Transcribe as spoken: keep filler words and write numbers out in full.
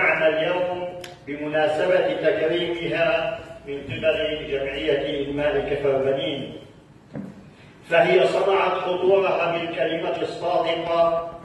اجتمعنا اليوم بمناسبة تكريمها من قبل جمعية إنماء كفر بنين، فهي صنعت حضورها بالكلمة الصادقة